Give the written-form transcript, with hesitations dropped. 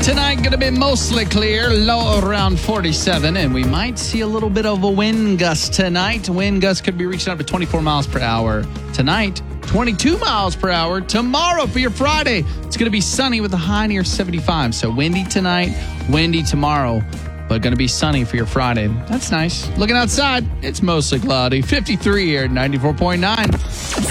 Tonight, going to be mostly clear, low around 47, and we might see a little bit of a wind gust tonight. Wind gust could be reaching up to 24 miles per hour. Tonight, 22 miles per hour. Tomorrow for your Friday, it's going to be sunny with a high near 75. So windy tonight, windy tomorrow, but going to be sunny for your Friday. That's nice. Looking outside, it's mostly cloudy. 53 here at 94.9.